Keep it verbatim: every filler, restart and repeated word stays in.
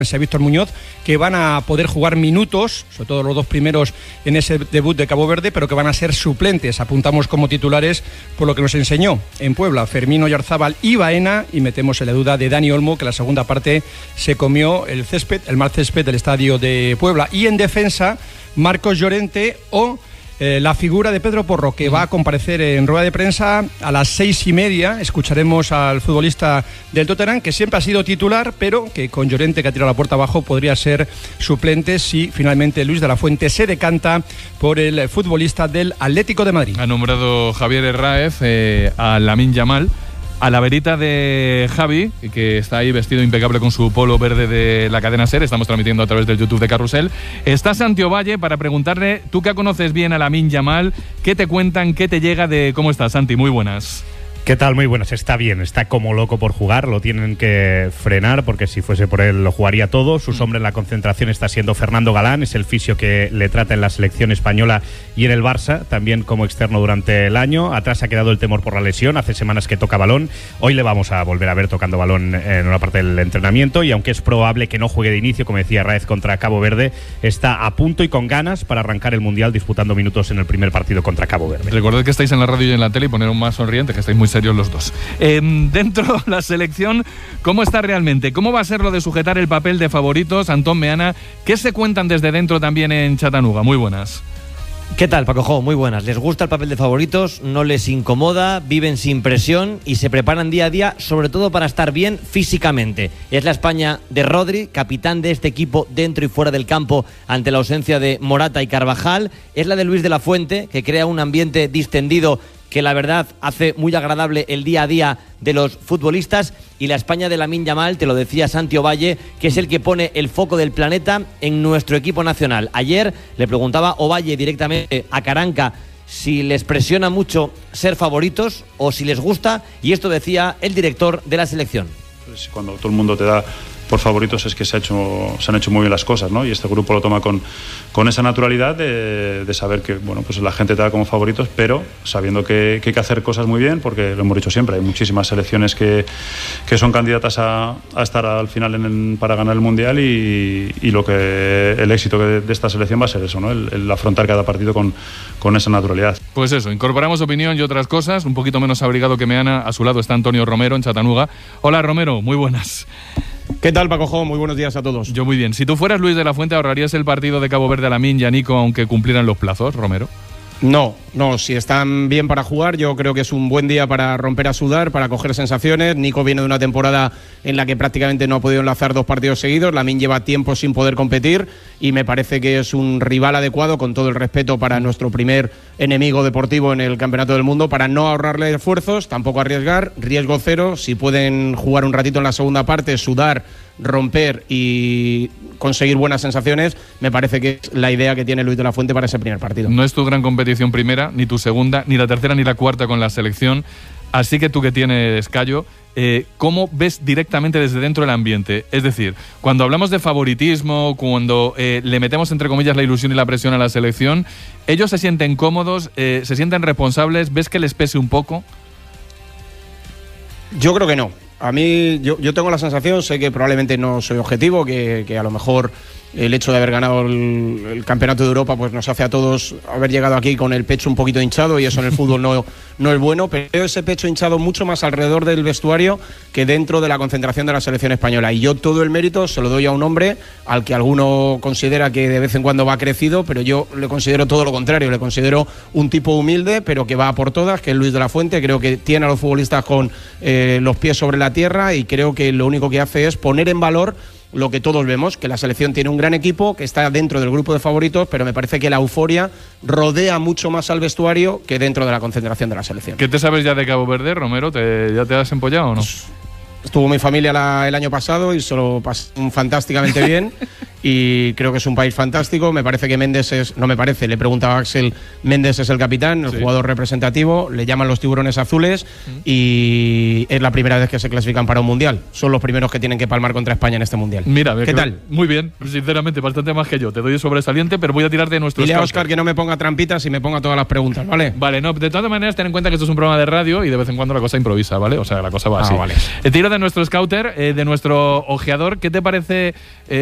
Víctor Muñoz, que van a poder jugar minutos, sobre todo los dos primeros en ese debut de Cabo Verde, pero que van a ser suplentes. Apuntamos como titulares por lo que nos enseñó en Puebla Fermín Oyarzábal y Baena, y metemos en la duda de Dani Olmo, que la segunda parte se comió el césped, el mal césped del estadio de Puebla. Y en defensa, Marcos Llorente o Eh, la figura de Pedro Porro, que va a comparecer en rueda de prensa a las seis y media. Escucharemos al futbolista del Tottenham, que siempre ha sido titular, pero que con Llorente, que ha tirado la puerta abajo, podría ser suplente si finalmente Luis de la Fuente se decanta por el futbolista del Atlético de Madrid. Ha nombrado Javier Herráez eh, a Lamine Yamal. A la verita de Javi, que está ahí vestido impecable con su polo verde de la cadena SER, estamos transmitiendo a través del YouTube de Carrusel, está Santi Ovalle para preguntarle, tú que conoces bien a Lamine Yamal, ¿qué te cuentan, qué te llega de cómo estás, Santi? Muy buenas. ¿Qué tal? Muy buenas. Está bien, está como loco por jugar, lo tienen que frenar porque si fuese por él lo jugaría todo. Su sombra en la concentración está siendo Fernando Galán, es el fisio que le trata en la selección española y en el Barça, también como externo durante el año. Atrás ha quedado el temor por la lesión, hace semanas que toca balón. Hoy le vamos a volver a ver tocando balón en una parte del entrenamiento y aunque es probable que no juegue de inicio, como decía Raez, contra Cabo Verde, está a punto y con ganas para arrancar el Mundial disputando minutos en el primer partido contra Cabo Verde. Recordad que estáis en la radio y en la tele y poneros más sonrientes, que estáis muy serios los dos. Eh, dentro de la selección, ¿cómo está realmente? ¿Cómo va a ser lo de sujetar el papel de favoritos? Antón Meana, ¿qué se cuentan desde dentro también en Chattanooga? Muy buenas. ¿Qué tal, Paco Jo? Muy buenas. Les gusta el papel de favoritos, no les incomoda, viven sin presión y se preparan día a día, sobre todo para estar bien físicamente. Es la España de Rodri, capitán de este equipo dentro y fuera del campo ante la ausencia de Morata y Carvajal. Es la de Luis de la Fuente, que crea un ambiente distendido que la verdad hace muy agradable el día a día de los futbolistas, y la España de Lamine Yamal, te lo decía Santi Ovalle, que es el que pone el foco del planeta en nuestro equipo nacional. Ayer le preguntaba Ovalle directamente a Caranca si les presiona mucho ser favoritos o si les gusta, y esto decía el director de la selección. Pues cuando todo el mundo te da por favoritos es que se, ha hecho, se han hecho muy bien las cosas, ¿no? Y este grupo lo toma con, con esa naturalidad de, de saber que, bueno, pues la gente te da como favoritos, pero sabiendo que, que hay que hacer cosas muy bien, porque lo hemos dicho siempre, hay muchísimas selecciones que, que son candidatas a, a estar al final en el, para ganar el Mundial, y, y lo que el éxito de, de esta selección va a ser eso, ¿no? El, el afrontar cada partido con, con esa naturalidad. Pues eso, incorporamos opinión y otras cosas, un poquito menos abrigado que Meana. A su lado está Antonio Romero en Chattanooga. Hola Romero, muy buenas. ¿Qué tal, Paco Jo? Muy buenos días a todos. Yo muy bien. Si tú fueras Luis de la Fuente, ¿ahorrarías el partido de Cabo Verde a Lamine y a Nico aunque cumplieran los plazos, Romero? No, no, si están bien para jugar, yo creo que es un buen día para romper a sudar, para coger sensaciones. Nico viene de una temporada en la que prácticamente no ha podido enlazar dos partidos seguidos. Lamine lleva tiempo sin poder competir y me parece que es un rival adecuado, con todo el respeto para nuestro primer enemigo deportivo en el Campeonato del Mundo, para no ahorrarle esfuerzos, tampoco arriesgar, riesgo cero. Si pueden jugar un ratito en la segunda parte, sudar, romper y conseguir buenas sensaciones, me parece que es la idea que tiene Luis de la Fuente para ese primer partido. No es tu gran competición primera, ni tu segunda, ni la tercera, ni la cuarta con la selección, así que tú que tienes callo, eh, ¿cómo ves directamente desde dentro el ambiente? Es decir, cuando hablamos de favoritismo, cuando eh, le metemos entre comillas la ilusión y la presión a la selección, ¿ellos se sienten cómodos, eh, se sienten responsables? ¿Ves que les pese un poco? Yo creo que no. A mí, yo, yo tengo la sensación, sé que probablemente no soy objetivo, que, que a lo mejor el hecho de haber ganado el, el Campeonato de Europa pues nos hace a todos haber llegado aquí con el pecho un poquito hinchado, y eso en el fútbol no, no es bueno, pero veo ese pecho hinchado mucho más alrededor del vestuario que dentro de la concentración de la selección española, y yo todo el mérito se lo doy a un hombre al que alguno considera que de vez en cuando va crecido, pero yo le considero todo lo contrario, le considero un tipo humilde pero que va por todas, que es Luis de la Fuente. Creo que tiene a los futbolistas con eh, los pies sobre la tierra, y creo que lo único que hace es poner en valor lo que todos vemos, que la selección tiene un gran equipo, que está dentro del grupo de favoritos, pero me parece que la euforia rodea mucho más al vestuario que dentro de la concentración de la selección. ¿Qué te sabes ya de Cabo Verde, Romero? ¿Te, ¿Ya te has empollado o no? Estuvo mi familia la, el año pasado y se lo pasé fantásticamente bien. y creo que es un país fantástico. Me parece que Méndez es, no me parece, le preguntaba a Axel, Méndez es el capitán, el sí. jugador representativo, le llaman los tiburones azules mm. y es la primera vez que se clasifican para un mundial. Son los primeros que tienen que palmar contra España en este mundial. Mira, ¿qué tal? Muy bien, sinceramente, bastante más que yo. Te doy sobresaliente, pero voy a tirar de nuestro. Dile a Óscar que no me ponga trampitas y me ponga todas las preguntas, ¿vale? Vale, no, de todas maneras, ten en cuenta que esto es un programa de radio y de vez en cuando la cosa improvisa, ¿vale? O sea, la cosa va ah, así. Vale. Eh, tiro de nuestro scouter, eh, de nuestro ojeador. ¿Qué te parece? Eh,